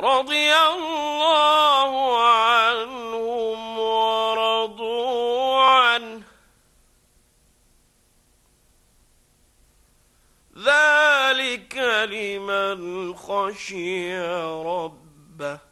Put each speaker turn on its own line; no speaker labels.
رضي الله عنهم ورضوا عنه ذلك لمن خشي ربه.